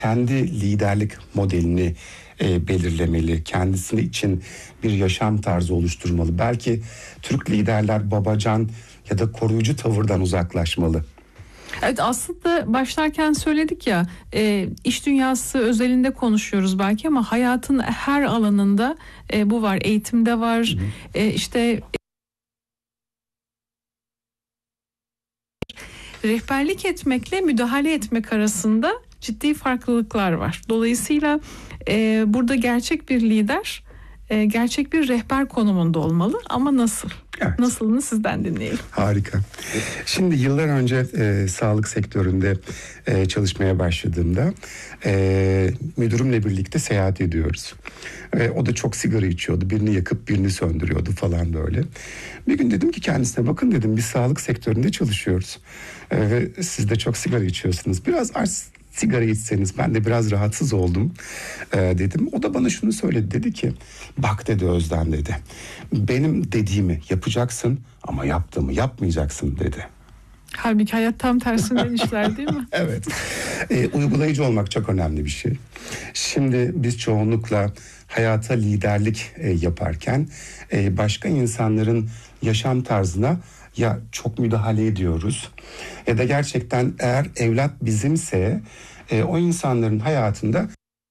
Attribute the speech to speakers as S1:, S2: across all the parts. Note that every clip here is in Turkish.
S1: kendi liderlik modelini belirlemeli, kendisini için bir yaşam tarzı oluşturmalı. Belki Türk liderler babacan ya da koruyucu tavırdan uzaklaşmalı.
S2: Evet, aslında başlarken söyledik ya, iş dünyası özelinde konuşuyoruz belki ama hayatın her alanında bu var. Eğitimde var, işte rehberlik etmekle müdahale etmek arasında ciddi farklılıklar var. Dolayısıyla burada gerçek bir lider, gerçek bir rehber konumunda olmalı ama nasıl?
S1: Evet.
S2: Nasılını sizden dinleyelim.
S1: Harika. Şimdi yıllar önce sağlık sektöründe çalışmaya başladığımda müdürümle birlikte seyahat ediyoruz. O da çok sigara içiyordu. Birini yakıp birini söndürüyordu falan böyle. Bir gün dedim ki kendisine, bakın dedim, biz sağlık sektöründe çalışıyoruz. Ve siz de çok sigara içiyorsunuz. Biraz az sigara içseniz, ben de biraz rahatsız oldum dedim. O da bana şunu söyledi, dedi ki bak dedi Özden, dedi, benim dediğimi yapacaksın ama yaptığımı yapmayacaksın dedi.
S2: Halbuki hayat tam tersinden işler değil mi?
S1: Evet. Uygulayıcı olmak çok önemli bir şey. Şimdi biz çoğunlukla hayata liderlik yaparken başka insanların yaşam tarzına ya çok müdahale ediyoruz ya da gerçekten eğer evlat bizimse o insanların hayatında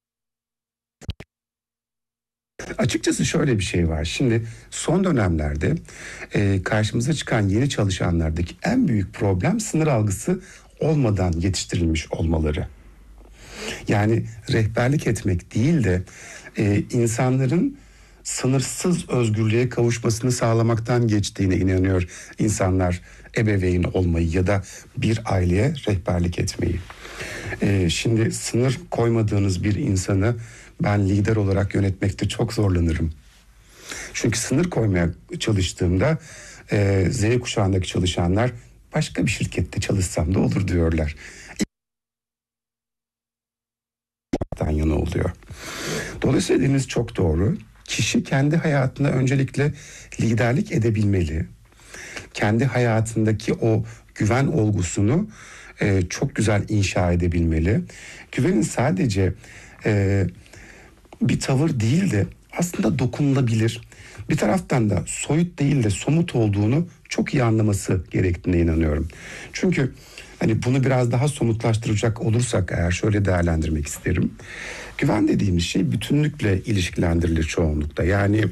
S1: açıkçası şöyle bir şey var. Şimdi son dönemlerde karşımıza çıkan yeni çalışanlardaki en büyük problem sınır algısı olmadan yetiştirilmiş olmaları. Yani rehberlik etmek değil de insanların sınırsız özgürlüğe kavuşmasını sağlamaktan geçtiğine inanıyor insanlar ebeveyn olmayı ya da bir aileye rehberlik etmeyi. Şimdi sınır koymadığınız bir insanı ben lider olarak yönetmekte çok zorlanırım. Çünkü sınır koymaya çalıştığımda Z kuşağındaki çalışanlar başka bir şirkette çalışsam da olur diyorlar. Yana oluyor. Dolayısıyla dediğiniz çok doğru. Kişi kendi hayatında öncelikle liderlik edebilmeli. Kendi hayatındaki o güven olgusunu çok güzel inşa edebilmeli. Güvenin sadece bir tavır değil de aslında dokunulabilir. Bir taraftan da soyut değil de somut olduğunu çok iyi anlaması gerektiğine inanıyorum. Çünkü hani bunu biraz daha somutlaştıracak olursak eğer şöyle değerlendirmek isterim. Güven dediğimiz şey bütünlükle ilişkilendirilir çoğunlukla. Yani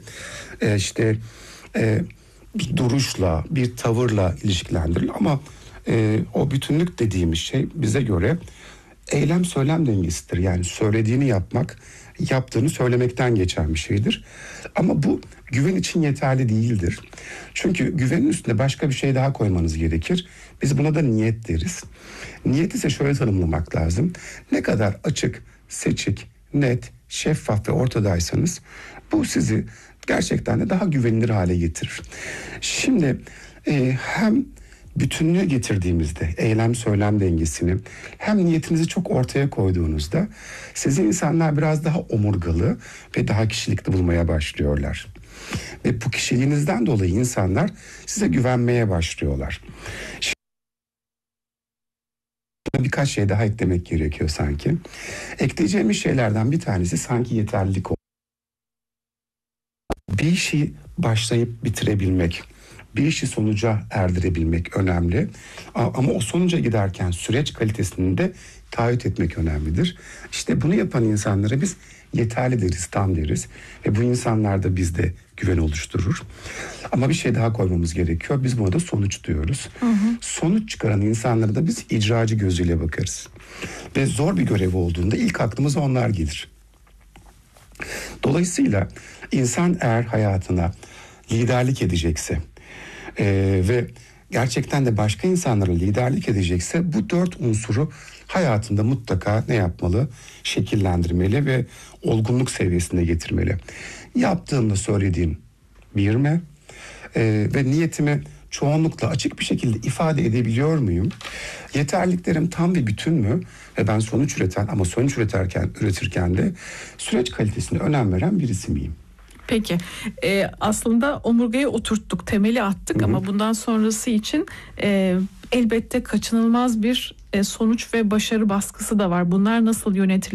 S1: bir duruşla, bir tavırla ilişkilendirilir ama o bütünlük dediğimiz şey bize göre eylem söylem dengesidir. Yani söylediğini yapmak, yaptığını söylemekten geçen bir şeydir. Ama bu güven için yeterli değildir. Çünkü güvenin üstüne başka bir şey daha koymanız gerekir. Biz buna da niyet deriz. Niyet ise şöyle tanımlamak lazım. Ne kadar açık, seçik, net, şeffaf ve ortadaysanız bu sizi gerçekten de daha güvenilir hale getirir. Şimdi hem bütünlüğü getirdiğimizde eylem söylem dengesini hem niyetinizi çok ortaya koyduğunuzda sizi insanlar biraz daha omurgalı ve daha kişilikli bulmaya başlıyorlar. Ve bu kişiliğinizden dolayı insanlar size güvenmeye başlıyorlar. Şimdi birkaç şey daha eklemek gerekiyor sanki. Ekleyeceğimiz şeylerden bir tanesi sanki yeterlilik. Bir işi başlayıp bitirebilmek, bir işi sonuca erdirebilmek önemli. Ama o sonuca giderken süreç kalitesini de taahhüt etmek önemlidir. İşte bunu yapan insanlara biz yeterli deriz, tam deriz. Ve bu insanlar da bizde güven oluşturur. Ama bir şey daha koymamız gerekiyor. Biz buna da sonuç diyoruz. Sonuç çıkaran insanlara da biz icracı gözüyle bakarız. Ve zor bir görev olduğunda ilk aklımıza onlar gelir. Dolayısıyla insan eğer hayatına liderlik edecekse ve gerçekten de başka insanlara liderlik edecekse bu 4 unsuru hayatında mutlaka ne yapmalı? Şekillendirmeli ve olgunluk seviyesine getirmeli. Yaptığımla söylediğim bir mi? Ve niyetimi çoğunlukla açık bir şekilde ifade edebiliyor muyum? Yeterliliklerim tam bir bütün mü? Ve ben sonuç üreten ama sonuç üretirken de süreç kalitesine önem veren birisi miyim?
S2: Peki, aslında omurgaya oturttuk, temeli attık ama bundan sonrası için elbette kaçınılmaz bir sonuç ve başarı baskısı da var. Bunlar nasıl yönetilir?